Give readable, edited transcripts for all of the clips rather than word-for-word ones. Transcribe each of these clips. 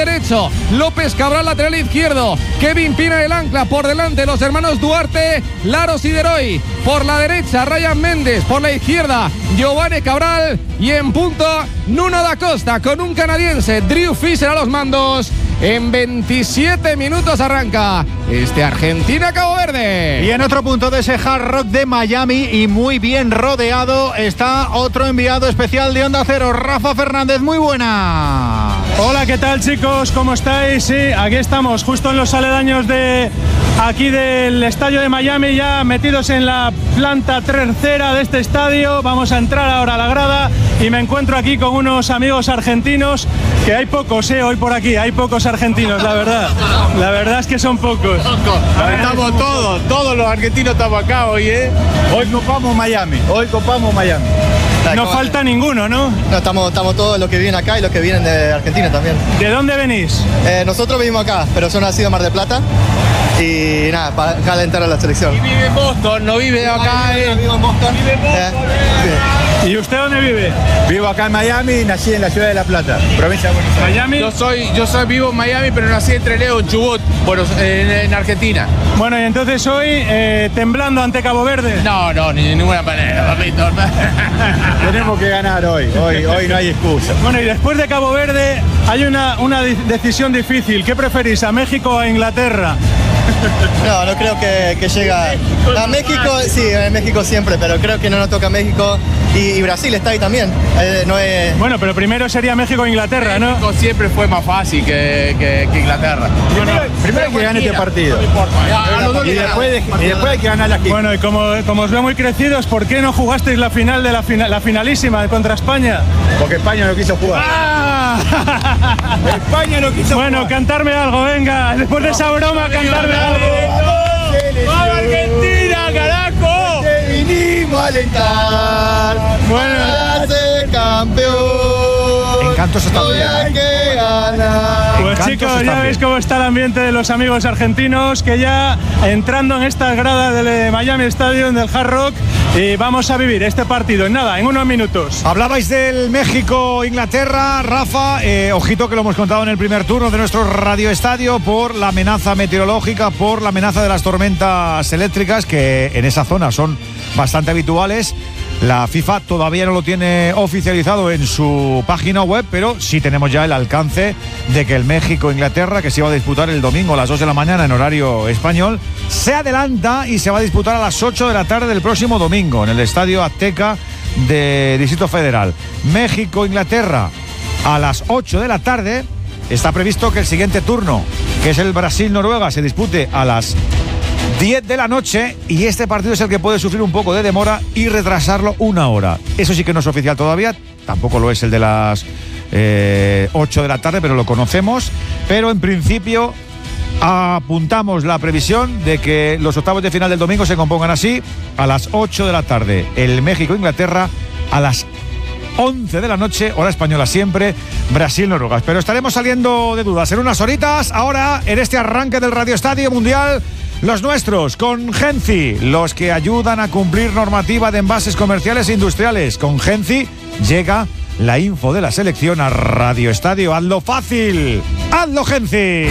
derecho, López Cabral lateral izquierdo, Kevin Pina el ancla, por delante los hermanos Duarte, Laros y Deroy, por la derecha Ryan Méndez, por la izquierda Giovanni Cabral y en punto Nuno da Costa con un canadiense, Drew Fisher a los mandos. En 27 minutos arranca este Argentina-Cabo Verde. Y en otro punto de ese Hard Rock de Miami y muy bien rodeado está otro enviado especial de Onda Cero, Rafa Fernández. Muy buena. Hola, ¿qué tal, chicos? ¿Cómo estáis? Sí, aquí estamos, justo en los aledaños de aquí del estadio de Miami, ya metidos en la planta tercera de este estadio. Vamos a entrar ahora a la grada y me encuentro aquí con unos amigos argentinos, que hay pocos, hoy por aquí, hay pocos argentinos, la verdad. La verdad es que son pocos. Estamos todos los argentinos estamos acá hoy, Hoy copamos Miami. No falta ninguno, ¿no? No, estamos todos los que vienen acá y los que vienen de Argentina también. ¿De dónde venís? Nosotros vivimos acá, pero yo nacido en Mar del Plata. Y nada, para calentar a la selección. Y vive en Boston, no vive acá. Vivo en Boston. ¿Y usted dónde vive? Vivo acá en Miami y nací en la ciudad de La Plata, provincia de Buenos Aires. ¿Miami? Yo soy vivo en Miami, pero nací en Trelew, en Chubut, en Argentina. Bueno, y entonces hoy temblando ante Cabo Verde. No, ni de ninguna manera, papito. Tenemos que ganar hoy no hay excusa. Bueno, y después de Cabo Verde hay una decisión difícil. ¿Qué preferís, a México o a Inglaterra? No creo que llega a México, sí, en México siempre, pero creo que no nos toca México y Brasil está ahí también. No es... Bueno, pero primero sería México e Inglaterra, ¿no? México siempre fue más fácil que Inglaterra. Primero hay que ganar este partido. Y después hay que ganar aquí. Bueno, y como os veo muy crecidos, ¿por qué no jugasteis la final de la finalísima contra España? Porque España no quiso jugar. ¡Ah! España no quiso jugar. Bueno, cantarme algo, venga. Después de esa broma, cantarme algo. ¡Vamos, Argentina, carajo! Te vinimos a alentar. Bueno, para ser campeón. Encantos está bien. Hay que ganar. pues chicos, ya veis cómo está el ambiente de los amigos argentinos, que ya entrando en esta grada del Miami Stadium, del Hard Rock, y vamos a vivir este partido en unos minutos. Hablabais del México-Inglaterra, Rafa, ojito que lo hemos contado en el primer turno de nuestro radioestadio por la amenaza meteorológica, por la amenaza de las tormentas eléctricas que en esa zona son bastante habituales. La FIFA todavía no lo tiene oficializado en su página web, pero sí tenemos ya el alcance de que el México-Inglaterra, que se iba a disputar el domingo a las 2 de la mañana en horario español, se adelanta y se va a disputar a las 8 de la tarde del próximo domingo en el Estadio Azteca de Distrito Federal. México-Inglaterra a las 8 de la tarde. Está previsto que el siguiente turno, que es el Brasil-Noruega, se dispute a las 10 de la noche y este partido es el que puede sufrir un poco de demora y retrasarlo una hora. Eso sí que no es oficial todavía, tampoco lo es el de las 8 de la tarde, pero lo conocemos. Pero en principio apuntamos la previsión de que los octavos de final del domingo se compongan así: a las 8 de la tarde el México-Inglaterra, a las 11 de la noche, hora española siempre, Brasil-Noruega. Pero estaremos saliendo de dudas en unas horitas. Ahora, en este arranque del Radio Estadio Mundial, los nuestros, con Genci, los que ayudan a cumplir normativa de envases comerciales e industriales. Con Genci llega la info de la selección a Radio Estadio. Hazlo fácil, hazlo Genci.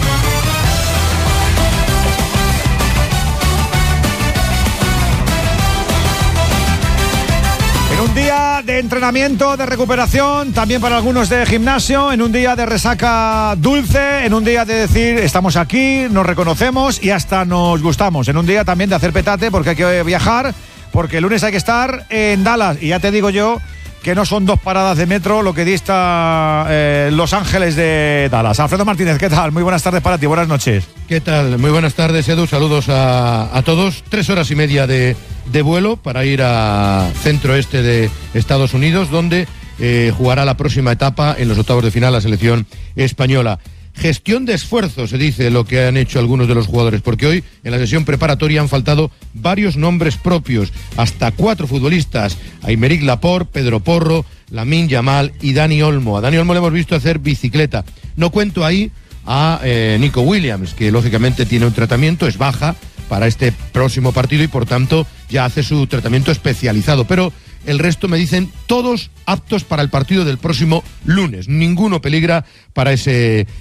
Un día de entrenamiento, de recuperación, también para algunos de gimnasio, en un día de resaca dulce, en un día de decir estamos aquí, nos reconocemos y hasta nos gustamos, en un día también de hacer petate porque hay que viajar, porque el lunes hay que estar en Dallas y ya te digo yo que no son 2 paradas de metro lo que dista Los Ángeles de Dallas. Alfredo Martínez, ¿qué tal? Muy buenas tardes para ti, buenas noches. ¿Qué tal? Muy buenas tardes, Edu, saludos a todos. 3 horas y media de vuelo para ir a centro-este de Estados Unidos, donde jugará la próxima etapa en los octavos de final la selección española. Gestión de esfuerzo, se dice, lo que han hecho algunos de los jugadores, porque hoy en la sesión preparatoria han faltado varios nombres propios, hasta 4 futbolistas: Aymeric Laporte, Pedro Porro, Lamine Yamal y Dani Olmo. A Dani Olmo le hemos visto hacer bicicleta. No cuento ahí a Nico Williams, que lógicamente tiene un tratamiento, es baja para este próximo partido y por tanto ya hace su tratamiento especializado, pero el resto me dicen todos aptos para el partido del próximo lunes. Ninguno peligra para ese